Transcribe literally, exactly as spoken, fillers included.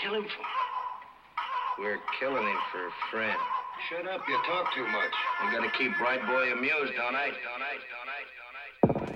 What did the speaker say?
kill him for? We're killing him for a friend. Shut up, you talk too much. I gotta keep Bright Boy amused, don't I? Don't I? Don't I? Don't I?